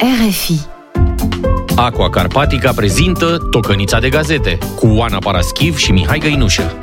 RFI. Aqua Carpatica prezintă Tocănița de gazete cu Oana Paraschiv și Mihai Găinușă.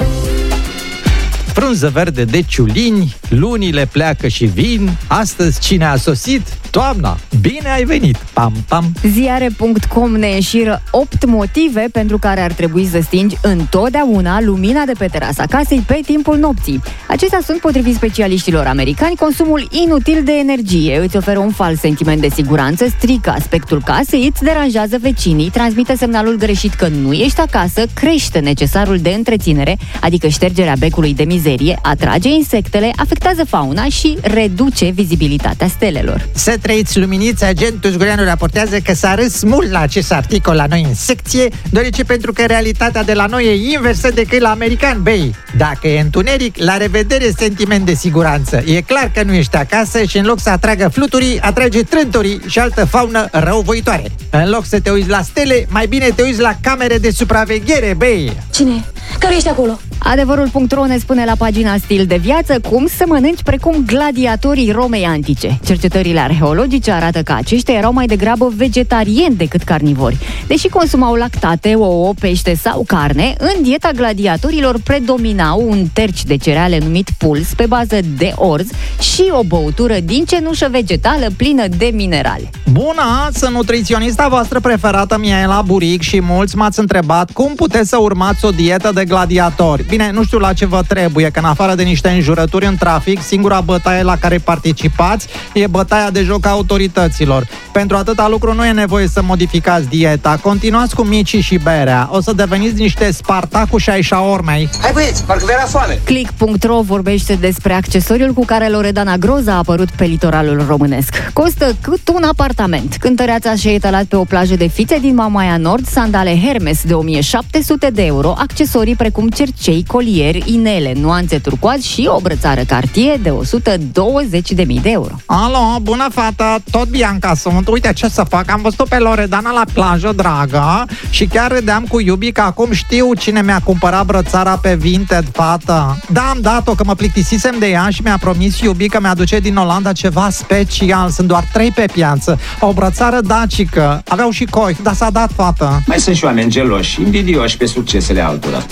Frunză verde de ciulini, lunile pleacă și vin. Astăzi cine a sosit? Toamna! Bine ai venit! Pam, pam! Ziare.com ne înșiră 8 motive pentru care ar trebui să stingi întotdeauna lumina de pe terasa casei pe timpul nopții. Acestea sunt, potrivit specialiștilor americani, consumul inutil de energie, îți oferă un fals sentiment de siguranță, strică aspectul casei, îți deranjează vecinii, transmite semnalul greșit că nu ești acasă, crește necesarul de întreținere, adică ștergerea becului de mizerie, atrage insectele, afectează fauna și reduce vizibilitatea stelelor. Să trăiți luminiți, agentul Zgureanu raportează că s-a râs mult la acest articol la noi în secție, deoarece pentru că realitatea de la noi e inversă decât la american, băi. Dacă e întuneric, la revedere sentiment de siguranță. E clar că nu ești acasă și în loc să atragă fluturii, atrage trântorii și altă faună răuvoitoare. În loc să te uiți la stele, mai bine te uiți la camere de supraveghere, băi. Cine? Care ești acolo? Adevărul.ro ne spune la pagina Stil de viață cum să mănânci precum gladiatorii Romei antice. Cercetările arheologice arată că aceștia erau mai degrabă vegetarieni decât carnivori. Deși consumau lactate, ouă, pește sau carne, în dieta gladiatorilor predominau un terci de cereale numit puls pe bază de orz și o băutură din cenușă vegetală plină de minerale. Bună, sunt nutriționista voastră preferată, Miela Buric, și mulți m-ați întrebat cum puteți să urmați o dietă de gladiatori. Bine, nu știu la ce vă trebuie, că în afară de niște înjurături în trafic, singura bătaie la care participați e bătaia de joc a autorităților. Pentru atâta lucru nu e nevoie să modificați dieta. Continuați cu micii și berea. O să deveniți niște Spartacuși ai șaormei. Hai băieți, parcă vi-era foame. Click.ro vorbește despre accesoriul cu care Loredana Groza a apărut pe litoralul românesc. Costă cât un apartament. Cântăreața și-a etalat pe o plajă de fițe din Mamaia Nord sandale Hermes de 1700 de euro, accesorii precum cercei, colieri, inele, nuanțe turcoaz și o brățară Cartier de 120.000 de euro. Alo, bună fată, tot Bianca sunt. Uite ce să fac, am văzut pe Loredana la plajă, dragă, și chiar râdeam cu iubii că acum știu cine mi-a cumpărat brățara pe Vinted, fată. Da, am dat-o, că mă plictisisem de ea și mi-a promis iubii că mi-aduce din Olanda ceva special. Sunt doar 3 pe piață. O brățară dacică. Aveau și coi, dar s-a dat, fată. Mai sunt și oameni geloși, invidioși pe succesele altora.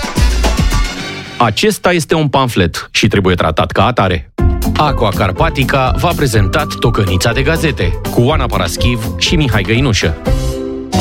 Acesta este un pamflet și trebuie tratat ca atare. Aqua Carpatica v-a prezentat Tocănița de gazete cu Oana Paraschiv și Mihai Găinușă.